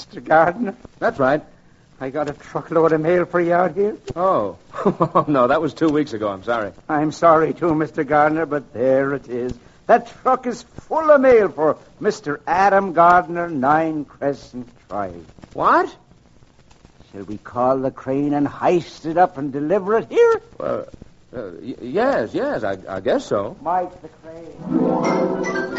Mr. Gardner? That's right. I got a truckload of mail for you out here. Oh. No, that was 2 weeks ago. I'm sorry. I'm sorry, too, Mr. Gardner, but there it is. That truck is full of mail for Mr. Adam Gardner, 9 Crescent Drive. What? Shall we call the crane and heist it up and deliver it here? Well, yes, I guess so. Mike the crane.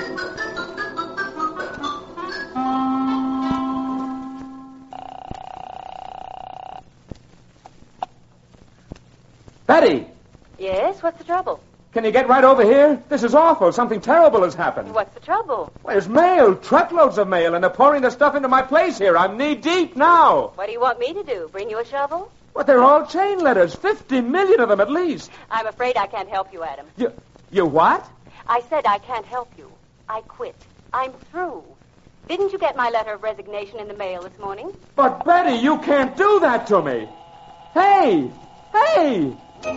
Betty! Yes, what's the trouble? Can you get right over here? This is awful. Something terrible has happened. What's the trouble? There's mail, truckloads of mail, and they're pouring the stuff into my place here. I'm knee-deep now. What do you want me to do? Bring you a shovel? But they're all chain letters, 50 million of them at least. I'm afraid I can't help you, Adam. You what? I said I can't help you. I quit. I'm through. Didn't you get my letter of resignation in the mail this morning? But, Betty, you can't do that to me. Hey! Hey!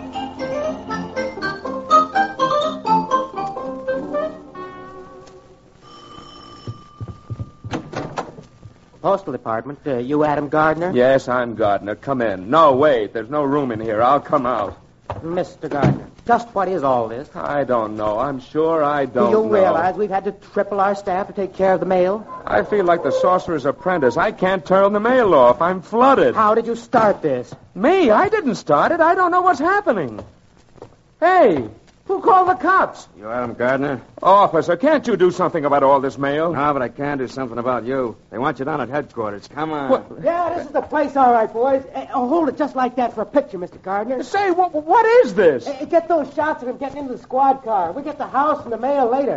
Postal Department. You Adam Gardner? Yes, I'm Gardner. Come in. No, wait. There's no room in here. I'll come out. Mr. Gardner, just what is all this? I don't know. I'm sure I don't Do know. you realize we've had to triple our staff to take care of the mail? I feel like the sorcerer's apprentice. I can't turn the mail off. I'm flooded. How did you start this? Me? I didn't start it. I don't know what's happening. Hey, who called the cops? You Adam Gardner? Officer, can't you do something about all this mail? No, but I can do something about you. They want you down at headquarters. Come on. What? Yeah, this is the place, all right, boys. Hold it just like that for a picture, Mr. Gardner. Say, what is this? Get those shots of him getting into the squad car. We get the house and the mail later.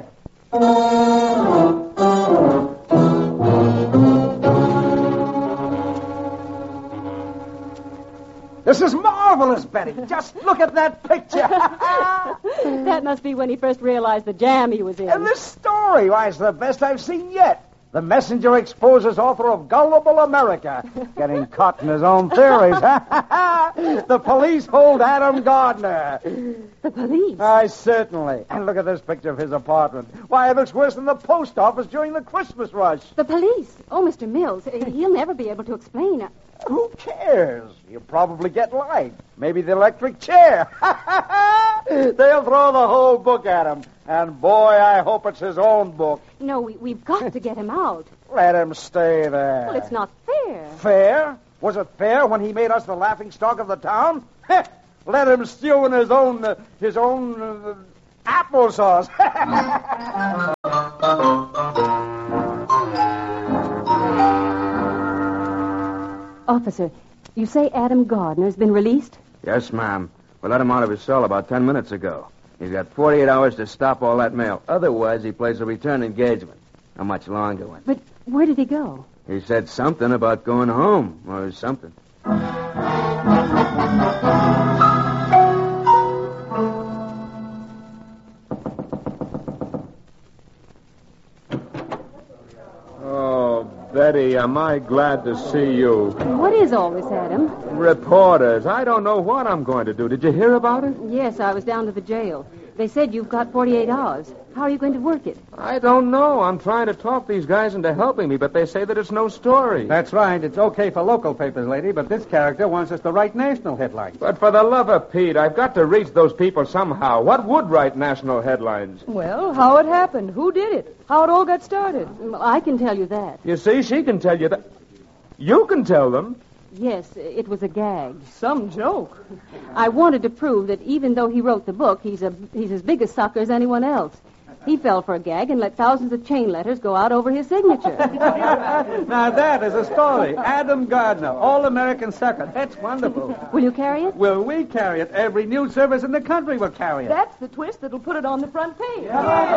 This is marvelous, Betty. Just look at that picture. That must be when he first realized the jam he was in. And this story, why, it's the best I've seen yet. The messenger exposes author of Gullible America, getting caught in his own theories. The police hold Adam Gardner. The police? Certainly. And look at this picture of his apartment. Why, it looks worse than the post office during the Christmas rush. The police? Oh, Mr. Mills, he'll never be able to explain. Who cares? You'll probably get light. Maybe the electric chair. They'll throw the whole book at him. And, boy, I hope it's his own book. No, we've got to get him out. Let him stay there. Well, it's not fair. Fair? Was it fair when he made us the laughingstock of the town? Let him stew in his own applesauce. Officer, you say Adam Gardner's been released? Yes, ma'am. We let him out of his cell about 10 minutes ago. He's got 48 hours to stop all that mail. Otherwise, he plays a return engagement. How much longer? But where did he go? He said something about going home, or something. Betty, am I glad to see you. What is all this, Adam? Reporters. I don't know what I'm going to do. Did you hear about it? Yes, I was down to the jail. They said you've got 48 hours. How are you going to work it? I don't know. I'm trying to talk these guys into helping me, but they say that it's no story. That's right. It's okay for local papers, lady, but this character wants us to write national headlines. But for the love of Pete, I've got to reach those people somehow. What would write national headlines? Well, how it happened, who did it, how it all got started. Well, I can tell you that. You see, she can tell you that. You can tell them. Yes, it was a gag. Some joke. I wanted to prove that even though he wrote the book, he's as big a sucker as anyone else. He fell for a gag and let thousands of chain letters go out over his signature. Now that is a story. Adam Gardner, all-American sucker. That's wonderful. Will you carry it? Will we carry it? Every news service in the country will carry it. That's the twist that'll put it on the front page.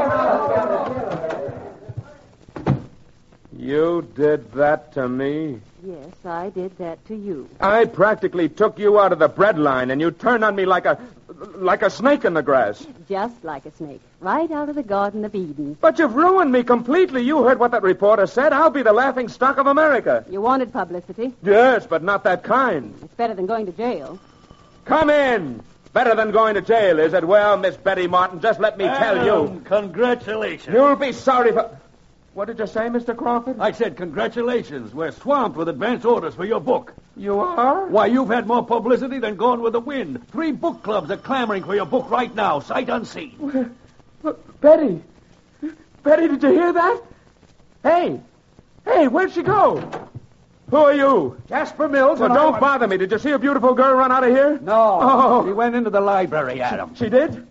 You did that to me? Yes, I did that to you. I practically took you out of the bread line, and you turned on me like a snake in the grass. Just like a snake. Right out of the Garden of Eden. But you've ruined me completely. You heard what that reporter said. I'll be the laughing stock of America. You wanted publicity. Yes, but not that kind. It's better than going to jail. Come in. Better than going to jail, is it? Well, Miss Betty Martin, just let me tell you. Congratulations. You'll be sorry for... What did you say, Mr. Crawford? I said congratulations. We're swamped with advance orders for your book. You are? Why, you've had more publicity than Gone with the Wind. 3 book clubs are clamoring for your book right now, sight unseen. Betty. Betty, did you hear that? Hey, where'd she go? Who are you? Jasper Mills. Well, don't bother me. Did you see a beautiful girl run out of here? No. Oh. She went into the library, Adam. She did?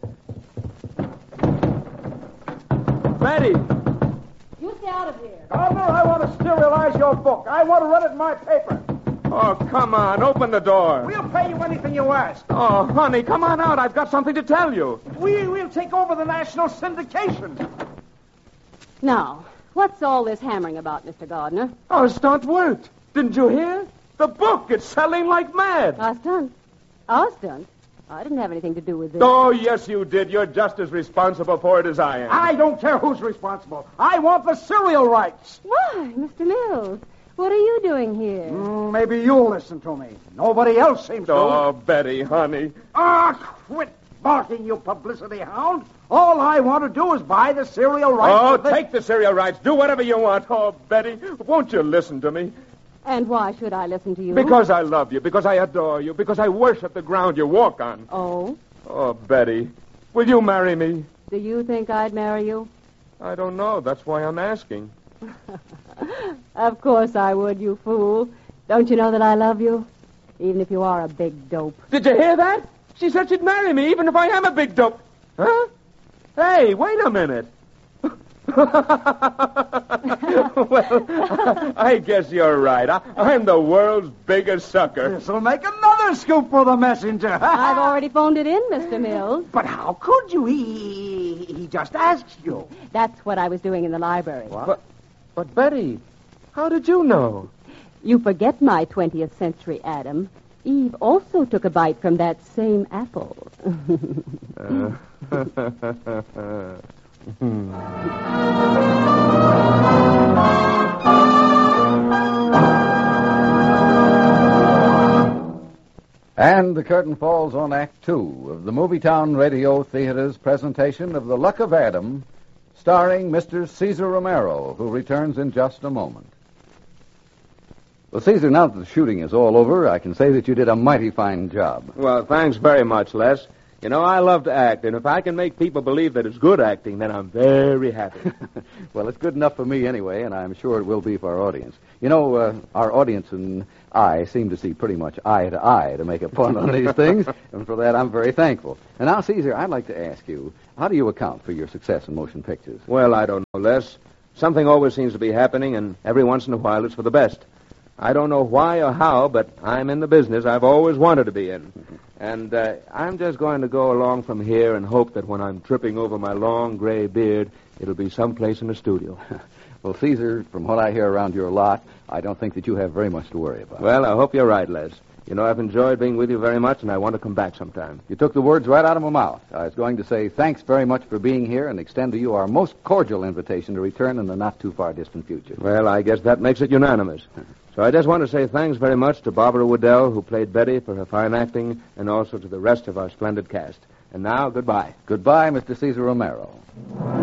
Betty. You stay out of here. Gardner, I want to serialize your book. I want to run it in my paper. Oh, come on. Open the door. We'll pay you anything you ask. Oh, honey, come on out. I've got something to tell you. We'll take over the national syndication. Now, what's all this hammering about, Mr. Gardner? Our stunt worked. Didn't you hear? The book, it's selling like mad. Our stunt? Our stunt? I didn't have anything to do with this. Oh, yes, you did. You're just as responsible for it as I am. I don't care who's responsible. I want the serial rights. Why, Mr. Mills, what are you doing here? Maybe you'll listen to me. Nobody else seems to. Oh, Betty, honey. Quit barking, you publicity hound. All I want to do is buy the serial rights. Oh, take the serial rights. Do whatever you want. Oh, Betty, won't you listen to me? And why should I listen to you? Because I love you, because I adore you, because I worship the ground you walk on. Oh? Oh, Betty, will you marry me? Do you think I'd marry you? I don't know. That's why I'm asking. Of course I would, you fool. Don't you know that I love you? Even if you are a big dope. Did you hear that? She said she'd marry me, even if I am a big dope. Huh? Hey, wait a minute. Well, I guess you're right. I'm the world's biggest sucker. This'll make another scoop for the messenger. I've already phoned it in, Mr. Mills. But how could you? He just asked you. That's what I was doing in the library. What? But, Betty, how did you know? You forget my 20th century Adam. Eve also took a bite from that same apple. And the curtain falls on Act 2 of the Movietown Radio Theater's presentation of The Luck of Adam, starring Mr. Cesar Romero, who returns in just a moment. Well, Cesar, now that the shooting is all over, I can say that you did a mighty fine job. Well, thanks very much, Les. You know, I love to act, and if I can make people believe that it's good acting, then I'm very happy. Well, it's good enough for me anyway, and I'm sure it will be for our audience. You know, our audience and I seem to see pretty much eye to eye to make a pun on these things, and for that I'm very thankful. And now, Cesar, I'd like to ask you, how do you account for your success in motion pictures? Well, I don't know, Les. Something always seems to be happening, and every once in a while it's for the best. I don't know why or how, but I'm in the business I've always wanted to be in. And I'm just going to go along from here and hope that when I'm tripping over my long gray beard, it'll be someplace in the studio. Well, Cesar, from what I hear around your lot, I don't think that you have very much to worry about. Well, I hope you're right, Les. You know, I've enjoyed being with you very much, and I want to come back sometime. You took the words right out of my mouth. I was going to say thanks very much for being here and extend to you our most cordial invitation to return in the not-too-far-distant future. Well, I guess that makes it unanimous. So I just want to say thanks very much to Barbara Woodell, who played Betty, for her fine acting, and also to the rest of our splendid cast. And now, goodbye. Goodbye, Mr. Cesar Romero.